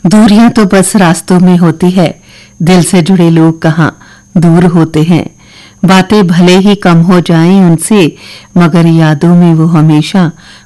दूरियां तो बस रास्तों में होती है, दिल से जुड़े लोग कहाँ दूर होते हैं। बातें भले ही कम हो जाएं उनसे, मगर यादों में वो हमेशा